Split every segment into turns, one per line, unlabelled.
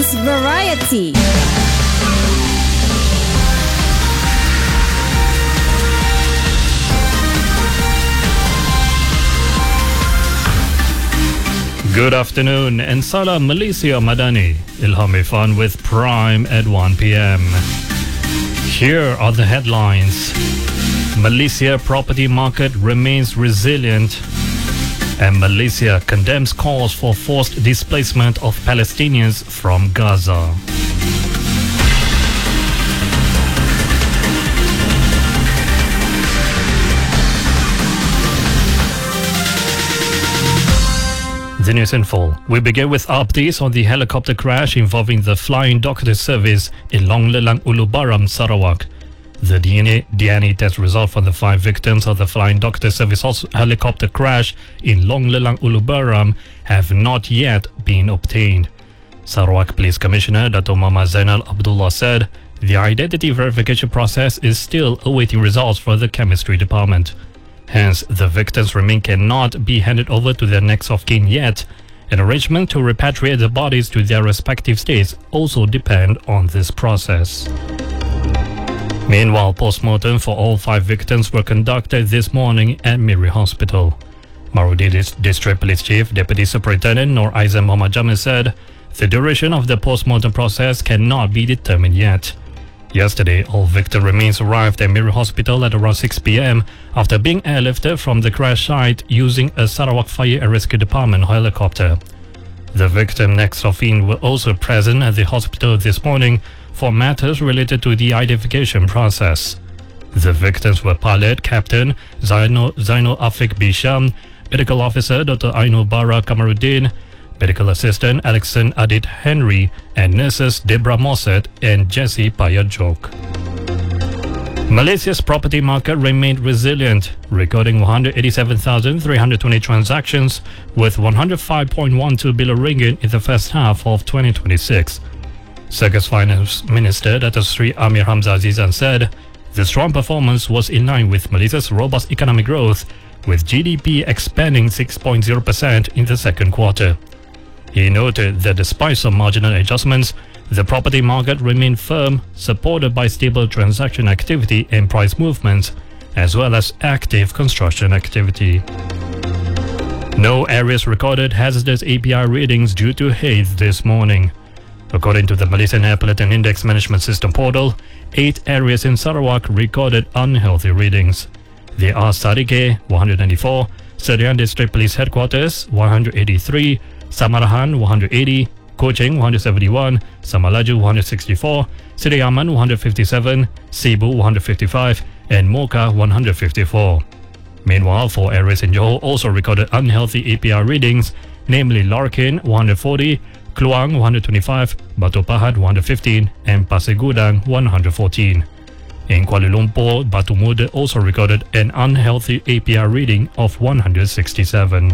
News Variety.
Good afternoon and Salam Malaysia Madani. Ilham Irfan with Prime at 1 p.m. Here are the headlines. Malaysia property market remains resilient, and Malaysia condemns calls for forced displacement of Palestinians from Gaza. The news in full. We begin with updates on the helicopter crash involving the Flying Doctor Service in Long Lelang Ulubaram, Sarawak. The DNA test result for the 5 victims of the Flying Doctor Service helicopter crash in Long Lelang Ulubaram have not yet been obtained. Sarawak Police Commissioner Dato' Muhammad Zainal Abdullah said the identity verification process is still awaiting results from the chemistry department. Hence, the victims' remains cannot be handed over to their next of kin yet. An arrangement to repatriate the bodies to their respective states also depend on this process. Meanwhile, postmortem for all 5 victims were conducted this morning at Miri Hospital. Marudi District Police Chief Deputy Superintendent Nur Aizam Muhammad Jamil said the duration of the postmortem process cannot be determined yet. Yesterday, all victim remains arrived at Miri Hospital at around 6 p.m. after being airlifted from the crash site using a Sarawak Fire and Rescue Department helicopter. The victim next of kin were also present at the hospital this morning for matters related to the identification process. The victims were pilot Captain Zainul Afiq Bisham, Medical Officer Dr. Ainul Bara Kamaruddin, Medical Assistant Alexander Adit Henry, and nurses Debra Mossad and Jessie Payajok. Malaysia's property market remained resilient, recording 187,320 transactions with 105.12 billion ringgit in the first half of 2026. Circus Finance Minister Dato' Sri Amir Hamzah Azizan said the strong performance was in line with Malaysia's robust economic growth, with GDP expanding 6.0% in the second quarter. He noted that despite some marginal adjustments, the property market remained firm, supported by stable transaction activity and price movements, as well as active construction activity. No areas recorded hazardous API readings due to haze this morning. According to the Malaysian Air Pollutant Index Management System portal, 8 areas in Sarawak recorded unhealthy readings. They are Sadike, 194, Serian District Police Headquarters, 183, Samarahan, 180, Kuching, 171, Samalaju, 164, Seri Aman, 157, Cebu, 155, and Mocha, 154. Meanwhile, 4 areas in Johor also recorded unhealthy API readings, namely Larkin, 140, Kluang, 125, Batu Pahat, 115, and Pasir Gudang, 114. In Kuala Lumpur, Batu Muda also recorded an unhealthy API reading of 167.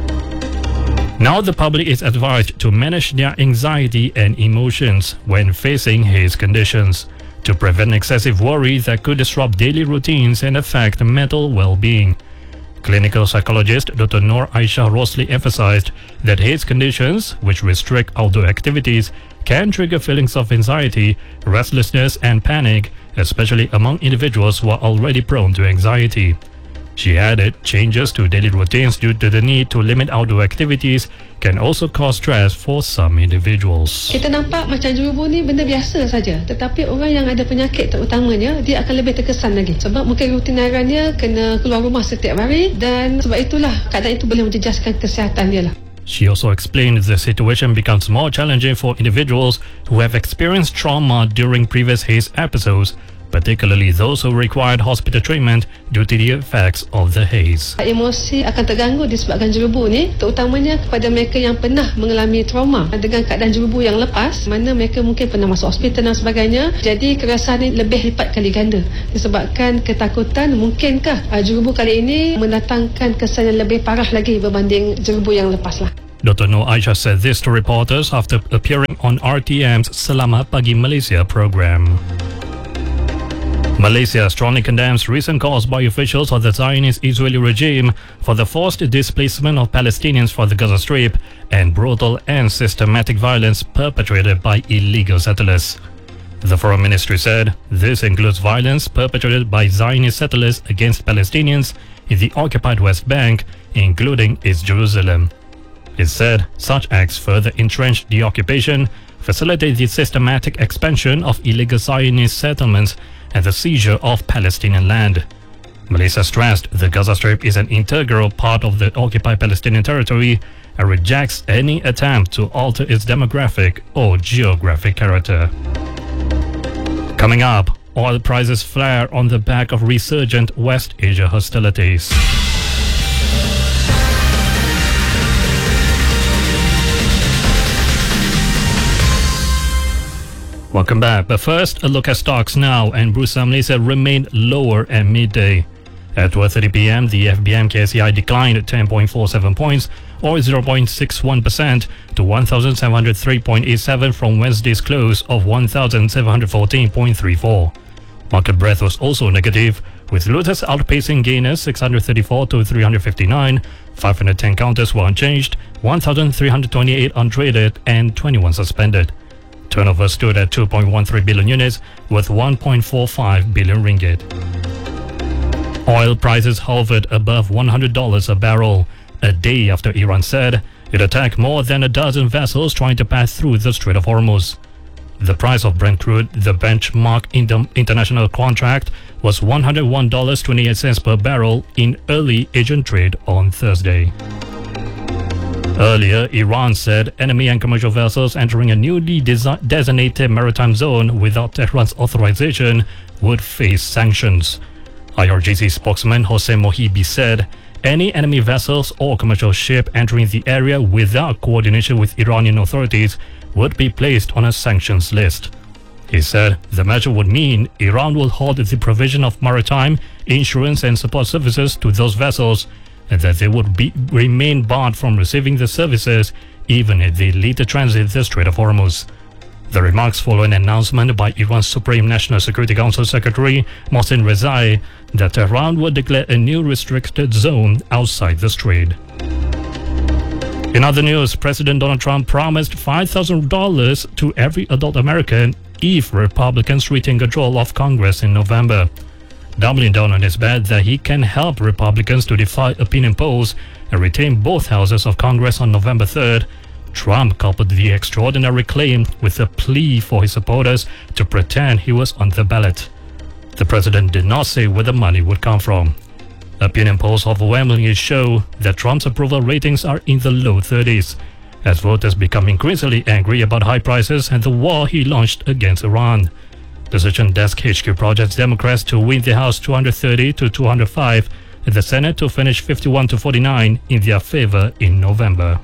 Now the public is advised to manage their anxiety and emotions when facing haze conditions to prevent excessive worry that could disrupt daily routines and affect mental well-being. Clinical psychologist Dr. Noor Aisha Rosli emphasized that haze conditions, which restrict outdoor activities, can trigger feelings of anxiety, restlessness and panic, especially among individuals who are already prone to anxiety. She added changes to daily routines due to the need to limit outdoor activities can also cause stress for some individuals.
Kita nampak macam jerubu ni benda biasa saja, tetapi orang yang ada penyakit terutamanya dia akan lebih terkesan lagi sebab mungkin rutin hariannya kena keluar rumah setiap hari dan sebab itulah keadaan itu boleh menjejaskan kesihatan dia lah.
She also explained the situation becomes more challenging for individuals who have experienced trauma during previous haze episodes, particularly those who required hospital treatment due to the effects of the haze.
Emosi akan terganggu disebabkan jerubu ni, terutamanya kepada mereka yang pernah mengalami trauma dengan keadaan jerubu yang lepas, mana mereka mungkin pernah masuk hospital dan sebagainya. Jadi kerasaan ni lebih lipat kali ganda disebabkan ketakutan mungkinkah jerubu kali ini mendatangkan kesan yang lebih parah lagi berbanding jerubu yang lepas lah.
Dr. Noor Aisha said this to reporters after appearing on RTM's Selamat Pagi Malaysia program. Malaysia strongly condemns recent calls by officials of the Zionist Israeli regime for the forced displacement of Palestinians from the Gaza Strip and brutal and systematic violence perpetrated by illegal settlers. The Foreign Ministry said this includes violence perpetrated by Zionist settlers against Palestinians in the occupied West Bank, including East Jerusalem. It said such acts further entrench the occupation, facilitate the systematic expansion of illegal Zionist settlements, and the seizure of Palestinian land. Malaysia stressed the Gaza Strip is an integral part of the occupied Palestinian territory and rejects any attempt to alter its demographic or geographic character. Coming up, oil prices flare on the back of resurgent West Asia hostilities. Welcome back, but first a look at stocks now, and Bursa Malaysia remained lower at midday. At 12:30 p.m, the FBM KSCI declined 10.47 points or 0.61% to 1,703.87 from Wednesday's close of 1,714.34. Market breadth was also negative, with Lotus outpacing gainers 634 to 359, 510 counters were unchanged, 1,328 untraded and 21 suspended. Turnover stood at 2.13 billion units with 1.45 billion ringgit. Oil prices hovered above $100 a barrel, a day after Iran said it attacked more than a dozen vessels trying to pass through the Strait of Hormuz. The price of Brent crude, the benchmark international contract, was $101.28 per barrel in early Asian trade on Thursday. Earlier, Iran said enemy and commercial vessels entering a newly designated maritime zone without Tehran's authorization would face sanctions. IRGC spokesman Hossein Mohibi said any enemy vessels or commercial ship entering the area without coordination with Iranian authorities would be placed on a sanctions list. He said the measure would mean Iran will halt the provision of maritime, insurance and support services to those vessels, and that they would remain barred from receiving the services even if they later transit the Strait of Hormuz. The remarks follow an announcement by Iran's Supreme National Security Council Secretary Mohsen Rezai that Tehran would declare a new restricted zone outside the strait. In other news, President Donald Trump promised $5,000 to every adult American if Republicans retain control of Congress in November. Doubling down on his bet that he can help Republicans to defy opinion polls and retain both houses of Congress on November 3rd, Trump coupled the extraordinary claim with a plea for his supporters to pretend he was on the ballot. The president did not say where the money would come from. Opinion polls overwhelmingly show that Trump's approval ratings are in the low 30s, as voters become increasingly angry about high prices and the war he launched against Iran. Decision Desk HQ projects Democrats to win the House 230 to 205 and the Senate to finish 51 to 49 in their favor in November.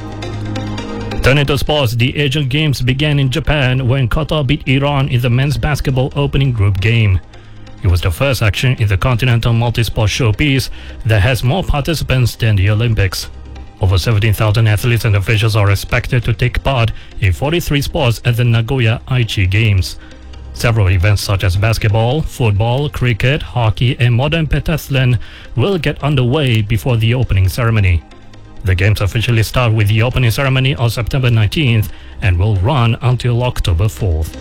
Turning to sports, the Asian Games began in Japan when Qatar beat Iran in the men's basketball opening group game. It was the first action in the continental multi-sport showpiece that has more participants than the Olympics. Over 17,000 athletes and officials are expected to take part in 43 sports at the Nagoya Aichi Games. Several events such as basketball, football, cricket, hockey and modern pentathlon will get underway before the opening ceremony. The games officially start with the opening ceremony on September 19th and will run until October 4th.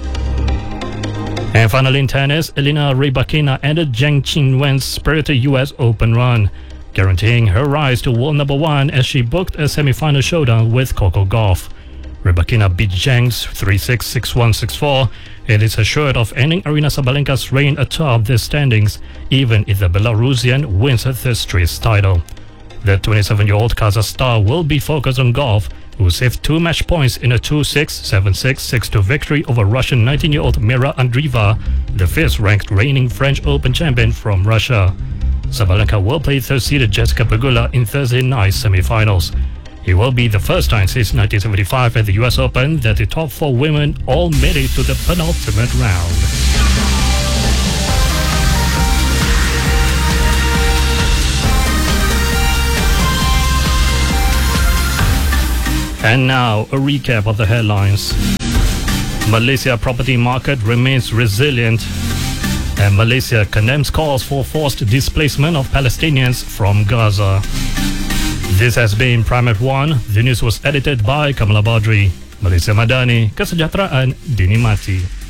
And finally in tennis, Elena Rybakina ended Zheng Qinwen's spirited US Open run, guaranteeing her rise to world number 1 as she booked a semi-final showdown with Coco Gauff. Rybakina beat Zheng's 3-6, 6-1, 6-4 and is assured of ending Aryna Sabalenka's reign atop the standings, even if the Belarusian wins her third straight title. The 27-year-old Kazakh star will be focused on Gauff, who saved 2 match points in a 2-6, 7-6, 6-2 victory over Russian 19-year-old Mira Andreeva, the 5th-ranked reigning French Open champion from Russia. Sabalenka will play third-seeded Jessica Pegula in Thursday night's semi-finals. It will be the first time since 1975 at the US Open that the top 4 women all made it to the penultimate round. And now, a recap of the headlines. Malaysia property market remains resilient And Malaysia condemns calls for forced displacement of Palestinians from Gaza. This has been Prime at 1. The news was edited by Kamala Badri. Malaysia Madani, kesejahteraan dinikmati.